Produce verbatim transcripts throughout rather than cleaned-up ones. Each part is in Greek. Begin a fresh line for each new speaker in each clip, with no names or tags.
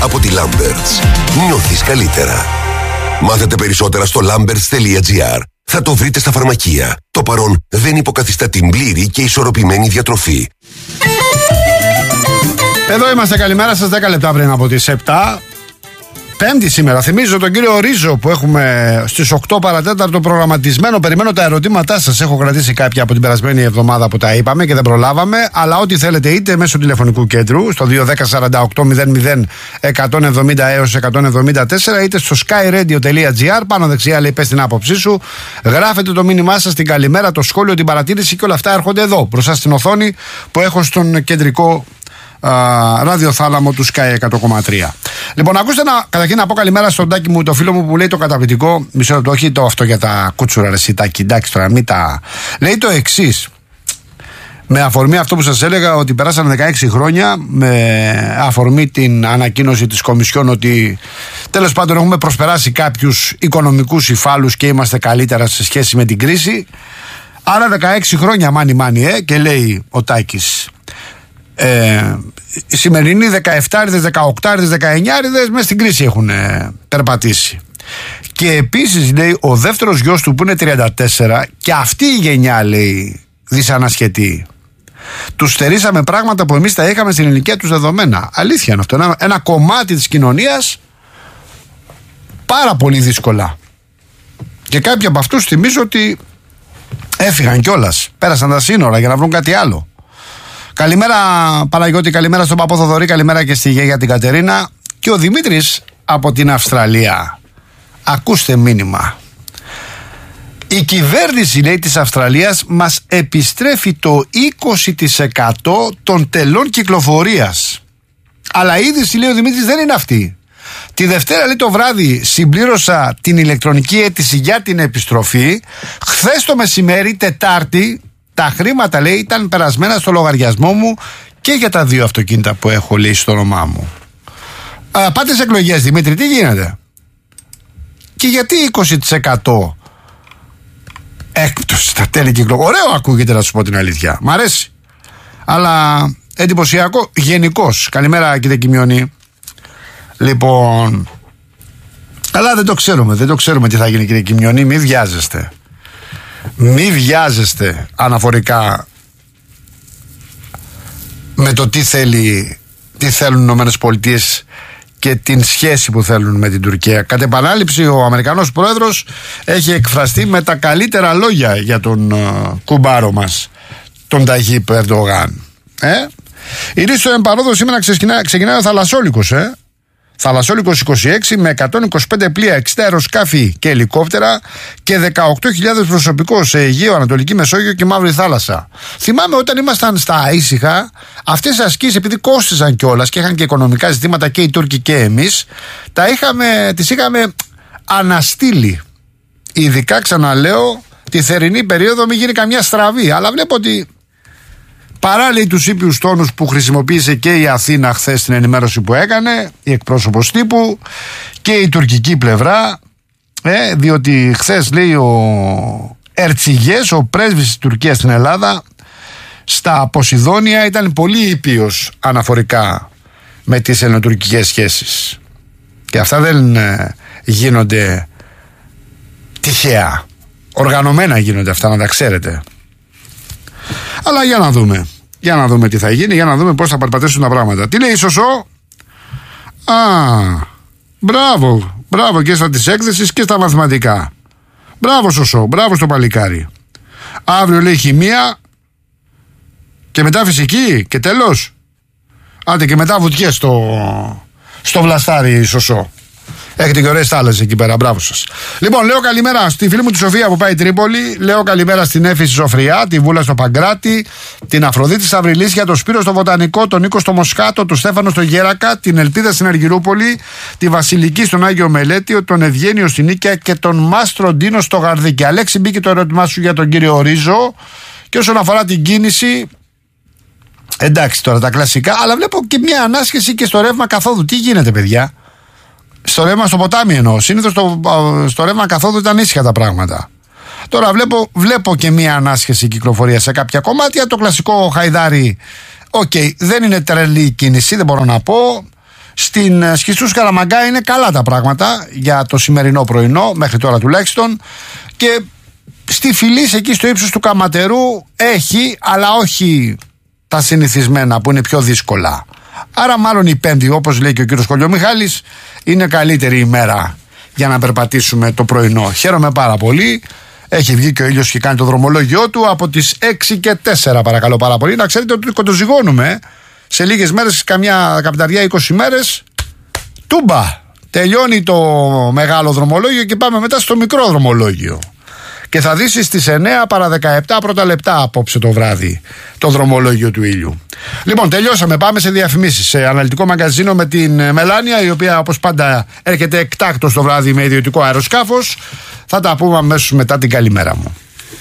Από τη Lamberts. Νιώθεις καλύτερα. Μάθετε περισσότερα στο lamberts τελεία gr. Θα το βρείτε στα φαρμακεία. Το παρόν δεν υποκαθιστά την πλήρη και ισορροπημένη διατροφή.
Εδώ είμαστε, καλημέρα σας, δέκα λεπτά πριν από τις επτά. Πέμπτη σήμερα. Θυμίζω τον κύριο Ρίζο που έχουμε στις οκτώ παρατέταρτο προγραμματισμένο. Περιμένω τα ερωτήματά σας. Έχω κρατήσει κάποια από την περασμένη εβδομάδα που τα είπαμε και δεν προλάβαμε. Αλλά ό,τι θέλετε, είτε μέσω τηλεφωνικού κέντρου στο δύο ένα μηδέν σαράντα οκτώ μηδέν μηδέν εκατόν εβδομήντα έως εκατόν εβδομήντα τέσσερα, είτε στο skyradio τελεία gr. Πάνω δεξιά λέει πες την άποψή σου. Γράφετε το μήνυμά σας, την καλημέρα, το σχόλιο, την παρατήρηση και όλα αυτά έρχονται εδώ μπροστά στην οθόνη που έχω στον κεντρικό ραδιοθάλαμο του Sky εκατό κόμμα τρία. Λοιπόν, ακούστε να, καταρχήν να πω καλημέρα στον Τάκη μου, το φίλο μου που λέει το καταπληκτικό. Μισό λεπτό, όχι το αυτό για τα κούτσουρα, ρε εσύ Τάκη, εντάξει τώρα, μην τα. Λέει το εξής. Με αφορμή αυτό που σας έλεγα, ότι περάσανε δεκαέξι χρόνια, με αφορμή την ανακοίνωση της Κομισιόν ότι τέλος πάντων έχουμε προσπεράσει κάποιους οικονομικούς υφάλους και είμαστε καλύτερα σε σχέση με την κρίση. Άρα δεκαέξι χρόνια μάνι μάνι, ε, και λέει ο Τάκης. Ε, οι σημερινοί δεκαεφτάριδες, δεκαοκτάριδες, δεκαεννιάριδες μέσα στην κρίση έχουν ε, περπατήσει. Και επίσης λέει ο δεύτερος γιος του που είναι τριάντα τέσσερα, και αυτή η γενιά λέει δυσανασχετή. Τους στερήσαμε πράγματα που εμείς τα είχαμε στην ηλικία τους δεδομένα. Αλήθεια είναι αυτό. Ένα, ένα κομμάτι της κοινωνίας πάρα πολύ δύσκολα. Και κάποιοι από αυτούς θυμίζω ότι έφυγαν κιόλας. Πέρασαν τα σύνορα για να βρουν κάτι άλλο. Καλημέρα Παναγιώτη, καλημέρα στον παππό Θοδωρή, καλημέρα και στη γιαγιά την Κατερίνα. Και ο Δημήτρης από την Αυστραλία. Ακούστε μήνυμα. Η κυβέρνηση, λέει, της Αυστραλίας μας επιστρέφει το είκοσι τοις εκατό των τελών κυκλοφορίας. Αλλά η είδηση, λέει ο Δημήτρης, δεν είναι αυτή. Τη Δευτέρα, λέει, το βράδυ συμπλήρωσα την ηλεκτρονική αίτηση για την επιστροφή. Χθες το μεσημέρι, Τετάρτη, τα χρήματα, λέει, ήταν περασμένα στο λογαριασμό μου και για τα δύο αυτοκίνητα που έχω, λέει, στο όνομά μου. Α, πάτε σε εκλογές, Δημήτρη, τι γίνεται? Και γιατί είκοσι τοις εκατό έκπτωση στα τέλη κυκλοφορίας? Ωραίο ακούγεται, να σου πω την αλήθεια. Μ' αρέσει. Αλλά εντυπωσιακό γενικώς. Καλημέρα, κύριε Κιμιώνη. Λοιπόν, αλλά δεν το ξέρουμε, δεν το ξέρουμε τι θα γίνει, κύριε Κιμιώνη, μη βιάζεστε. Μη βιάζεστε αναφορικά με το τι θέλει, τι θέλουν οι Ηνωμένες Πολιτείες και την σχέση που θέλουν με την Τουρκία. Κατ' επανάληψη, ο Αμερικανός πρόεδρος έχει εκφραστεί με τα καλύτερα λόγια για τον uh, κουμπάρο μας, τον Ταγίπ Ερντογάν. Ε? Η ρίση στο εμπαρόδο σήμερα ξεκινάει, ξεκινάει ο Θαλασσόλικος, ε? Θαλασσόλικος είκοσι έξι με εκατόν είκοσι πέντε πλοία, εξήντα αεροσκάφη και ελικόπτερα και δεκαοκτώ χιλιάδες προσωπικό σε Αιγαίο, Ανατολική Μεσόγειο και Μαύρη Θάλασσα. Θυμάμαι όταν ήμασταν στα ήσυχα, αυτές οι ασκήσεις, επειδή κόστιζαν κιόλας και είχαν και οικονομικά ζητήματα και οι Τούρκοι και εμείς, τα είχαμε, τις είχαμε αναστείλει. Ειδικά, ξαναλέω, τη θερινή περίοδο μην γίνει καμιά στραβή. Αλλά βλέπω ότι παράλληλα τους ήπιους τόνους που χρησιμοποίησε και η Αθήνα χθες στην ενημέρωση που έκανε, η εκπρόσωπος τύπου, και η τουρκική πλευρά, ε, διότι χθες, λέει, ο Ερτσιγές, ο πρέσβης της Τουρκίας στην Ελλάδα, στα Ποσειδόνια ήταν πολύ ήπιος αναφορικά με τις ελληνοτουρκικές σχέσεις. Και αυτά δεν ε, γίνονται τυχαία. Οργανωμένα γίνονται αυτά, να τα ξέρετε. Αλλά για να δούμε. Για να δούμε τι θα γίνει, για να δούμε πώς θα περπατήσουν τα πράγματα. Τι λέει η Σωσό? Α, μπράβο, μπράβο και στα της έκθεσης και στα μαθηματικά. Μπράβο Σωσό, μπράβο στο παλικάρι. Αύριο, λέει, χημεία και μετά φυσική και τέλος. Άντε και μετά βουτιές στο, στο βλαστάρι, Σωσό. Έχετε και ωραίες θάλασσες εκεί πέρα, μπράβο σας. Λοιπόν, λέω καλημέρα στη φίλη μου τη Σοφία που πάει Τρίπολη. Λέω καλημέρα στην Έφη στη Σοφριά, τη Βούλα στο Παγκράτη, την Αφροδίτη στα Βρυλίσια, τον Σπύρο στο Βοτανικό, τον Νίκο στο Μοσχάτο, τον Στέφανο στο Γέρακα, την Ελπίδα στην Αργυρούπολη, τη Βασιλική στον Άγιο Μελέτιο, τον Ευγένιο στην Νίκαια και τον Μάστρο Ντίνο στο Γαρδίκι. Αλέξη, μπήκε το ερώτημά σου για τον κύριο Ρίζο. Και όσον αφορά την κίνηση, εντάξει τώρα τα κλασικά, αλλά βλέπω και μια ανάσχεση και στο ρεύμα καθόδου. Τι γίνεται, παιδιά? Στο ρεύμα στο ποτάμι εννοώ. Συνήθως στο, στο ρεύμα καθόδου ήταν ήσυχα τα πράγματα. Τώρα βλέπω, βλέπω και μία ανάσχεση κυκλοφορία σε κάποια κομμάτια. Το κλασικό χαϊδάρι, οκ, okay, δεν είναι τρελή κίνηση, δεν μπορώ να πω. Στην Σχιστούς Καραμαγκά είναι καλά τα πράγματα για το σημερινό πρωινό, μέχρι τώρα τουλάχιστον. Και στη Φυλής, εκεί στο ύψος του Καματερού, έχει, αλλά όχι τα συνηθισμένα που είναι πιο δύσκολα. Άρα μάλλον η Πέμπτη, όπως λέει και ο κύριος Κολιομιχάλης, είναι καλύτερη ημέρα για να περπατήσουμε το πρωινό. Χαίρομαι πάρα πολύ. Έχει βγει και ο ήλιος και κάνει το δρομολόγιο του από τις έξι και τέσσερα, παρακαλώ πάρα πολύ. Να ξέρετε ότι κοντοζυγώνουμε σε λίγες μέρες, καμιά καπιταριά είκοσι μέρες. Τούμπα! Τελειώνει το μεγάλο δρομολόγιο και πάμε μετά στο μικρό δρομολόγιο. Και θα δεις στις εννέα παρά δεκαεπτά πρώτα λεπτά απόψε το βράδυ το δρομολόγιο του ήλιου. Λοιπόν, τελειώσαμε. Πάμε σε διαφημίσεις. Σε αναλυτικό μαγκαζίνο με την Μελάνια, η οποία όπως πάντα έρχεται εκτάκτως το βράδυ με ιδιωτικό αεροσκάφος. Θα τα πούμε αμέσως μετά την καλημέρα μου.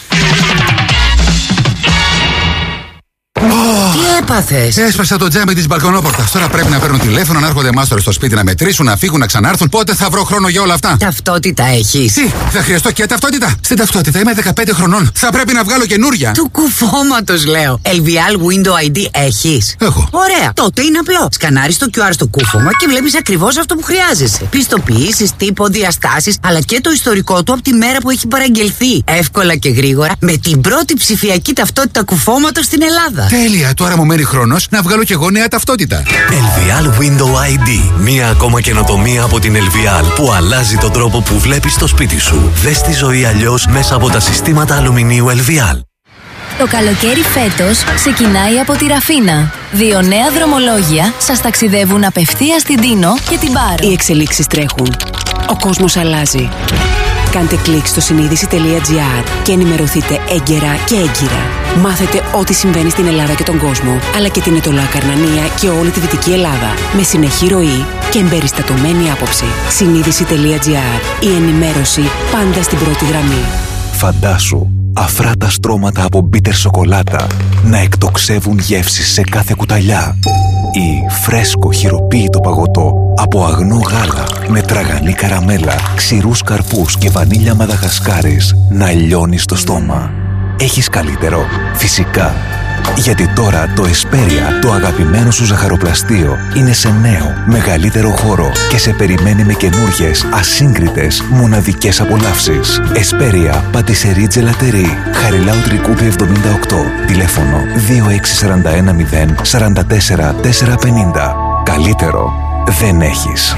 Τι έπαθες?
Έσπασα το τζάμι της μπαλκονόπορτας. Τώρα πρέπει να παίρνουν τηλέφωνο, να έρχονται μάστορες στο σπίτι να μετρήσουν, να φύγουν, να ξανάρθουν. Πότε θα βρω χρόνο για όλα αυτά?
Ταυτότητα έχεις?
Τι, θα χρειαστώ και ταυτότητα? Στην ταυτότητα είμαι δεκαπέντε χρονών. Θα πρέπει να βγάλω καινούρια.
Του κουφώματος λέω. ελ βι ελ Window άι ντι έχεις?
Έχω.
Ωραία. Τότε είναι απλό. Σκανάρεις το κιου αρ στο κούφωμα και βλέπεις ακριβώς αυτό που χρειάζεσαι. Πιστοποιήσεις, τύπο, διαστάσεις, αλλά και το ιστορικό του από τη μέρα που έχει παραγγελθεί. Εύκολα και γρήγορα με την πρώτη ψηφιακή ταυτότητα κουφώματος στην Ελλάδα.
Τέλεια. Τώρα μου μένει χρόνος να βγάλω και εγώ νέα ταυτότητα.
ελ βι ελ Window άι ντι. Μία ακόμα καινοτομία από την ελ βι ελ που αλλάζει τον τρόπο που βλέπεις το σπίτι σου. Δες τη ζωή αλλιώς μέσα από τα συστήματα αλουμινίου ελ βι ελ.
Το καλοκαίρι φέτος ξεκινάει από τη Ραφίνα. Δύο νέα δρομολόγια σας ταξιδεύουν απευθείας στην Τίνο και την Πάρο.
Οι εξελίξεις τρέχουν. Ο κόσμος αλλάζει. Κάντε κλικ στο συνείδηση τελεία τζι άρ και ενημερωθείτε έγκαιρα και έγκυρα. Μάθετε ό,τι συμβαίνει στην Ελλάδα και τον κόσμο, αλλά και την Ετωλά Καρνανία και όλη τη Δυτική Ελλάδα. Με συνεχή ροή και εμπεριστατωμένη άποψη. συνείδηση τελεία τζι άρ. Η ενημέρωση πάντα στην πρώτη γραμμή.
Φαντάσου αφράτα στρώματα από μπίτερ σοκολάτα να εκτοξεύουν γεύσεις σε κάθε κουταλιά. Ή φρέσκο χειροποίητο παγωτό από αγνό γάλα με τραγανή καραμέλα, ξηρούς καρπούς και βανίλια μαδαγασκάρης να λιώνει στο στόμα. Έχεις καλύτερο? Φυσικά. Γιατί τώρα το Εσπέρια, το αγαπημένο σου ζαχαροπλαστείο, είναι σε νέο, μεγαλύτερο χώρο και σε περιμένει με καινούργιες, ασύγκριτες, μοναδικές απολαύσεις. Εσπέρια, πατησερί τζελατερί, Χαριλάου Τρικούπη εβδομήντα οκτώ, τηλέφωνο δύο έξι τέσσερα ένα μηδέν τέσσερα τέσσερα τέσσερα πενήντα. Καλύτερο δεν έχεις.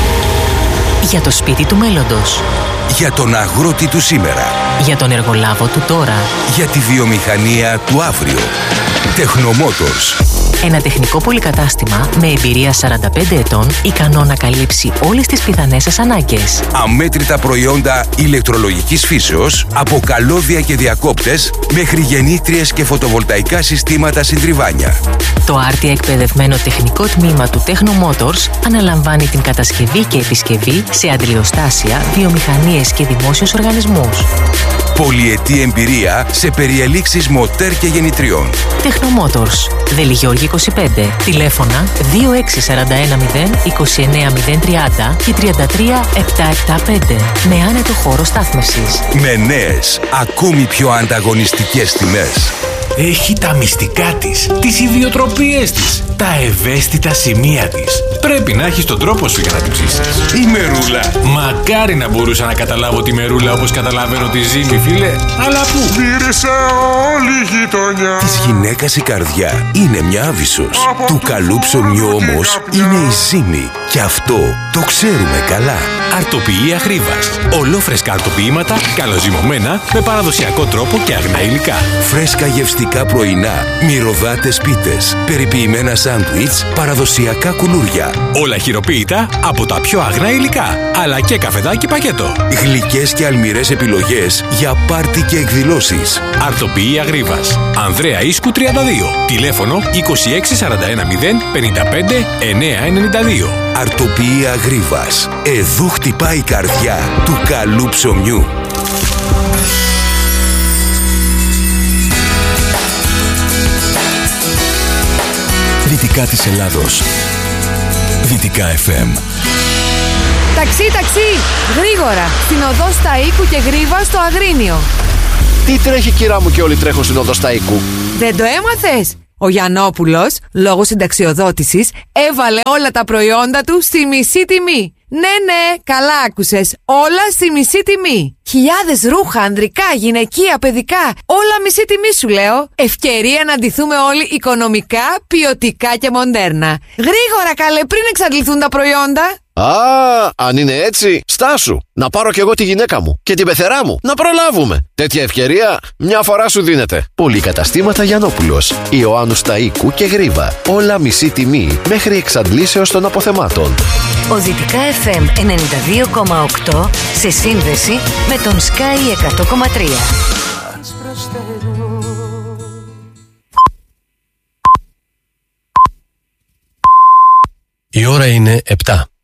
Για το σπίτι του μέλλοντος.
Για τον αγρότη του σήμερα.
Για τον εργολάβο του τώρα.
Για τη βιομηχανία του αύριο. Τεχνομότορς.
Ένα τεχνικό πολυκατάστημα με εμπειρία σαράντα πέντε ετών, ικανό να καλύψει όλες τις πιθανές σας ανάγκες.
Αμέτρητα προϊόντα ηλεκτρολογικής φύσεως, από καλώδια και διακόπτες, μέχρι γεννήτριες και φωτοβολταϊκά συστήματα συντριβάνια.
Το άρτια εκπαιδευμένο τεχνικό τμήμα του Tecnomotors αναλαμβάνει την κατασκευή και επισκευή σε αντλιοστάσια, βιομηχανίες και δημόσιους οργανισμούς.
Πολυετή εμπειρία σε περιελήξεις μοτέρ και γεννητριών.
Tecnomotors. Δελιγιώργη είκοσι πέντε. Τηλέφωνα δύο έξι τέσσερα ένα μηδέν είκοσι εννέα μηδέν τριάντα και τριάντα τρία επτακόσια εβδομήντα πέντε. Με άνετο χώρο στάθμευσης.
Με νέες, ακόμη πιο ανταγωνιστικές τιμές.
Έχει τα μυστικά της, τις ιδιοτροπίες της, τα ευαίσθητα σημεία της. Πρέπει να έχεις τον τρόπο σου για να την ψήσεις.
Η μερούλα.
Μακάρι να μπορούσα να καταλάβω τη μερούλα όπως καταλαβαίνω τη ζύμη, φίλε. Αλλά πού?
Μύρισε όλη η γειτονιά.
Της γυναίκας η καρδιά είναι μια άβυσσος. Του καλού ψωμιού όμως είναι η ζύμη. Και αυτό το ξέρουμε καλά.
Αρτοποιία Χρήβας. Ολόφρεσκα αρτοποιήματα, καλοζυμωμένα, με παραδοσιακό τρόπο και αγνά υλικά.
Φρέσκα γευστικά πρωινά, μυρωδάτες πίτες, περιποιημένα σάντουιτς, παραδοσιακά κουλούρια.
Όλα χειροποίητα από τα πιο αγνά υλικά, αλλά και καφεδάκι πακέτο.
Γλυκές και αλμυρές επιλογές για πάρτι και εκδηλώσεις.
Αρτοποιία Γρήβας. Ανδρέα Ίσκου τριάντα δύο. Τηλέφωνο είκοσι έξι σαράντα ένα μηδέν πενήντα πέντε εννιακόσια ενενήντα δύο.
Αρτοποιία Γρήβας. Εδού χτυπάει η καρδιά του καλού ψωμιού.
Δυτικά της Ελλάδος. Δυτικά εφ εμ.
Ταξί, ταξί! Γρήγορα! Στην οδό Σταΐκου και Γρήβα στο Αγρίνιο.
Τι τρέχει, κυρά μου, και όλοι τρέχουν στην οδό Σταΐκου?
Δεν το έμαθες? Ο Γιαννόπουλος, λόγω συνταξιοδότησης, έβαλε όλα τα προϊόντα του στη μισή τιμή. Ναι, ναι, καλά άκουσες. Όλα στη μισή τιμή. Χιλιάδες ρούχα, ανδρικά, γυναικεία, παιδικά. Όλα μισή τιμή σου λέω. Ευκαιρία να ντυθούμε όλοι οικονομικά, ποιοτικά και μοντέρνα. Γρήγορα καλέ, πριν εξαντληθούν τα προϊόντα.
Α, αν είναι έτσι, στάσου. Να πάρω κι εγώ τη γυναίκα μου και την πεθερά μου. Να προλάβουμε. Τέτοια ευκαιρία μια φορά σου δίνεται. Πολυκαταστήματα Γιαννόπουλος, Ιωάννου Σταΐκου και Γρίβα. Όλα μισή τιμή μέχρι εξαντλήσεως των αποθεμάτων.
Ο Δυτικά εφ εμ ενενήντα δύο κόμμα οκτώ σε σύνδεση με τον Sky εκατό κόμμα τρία.
Η ώρα είναι επτά.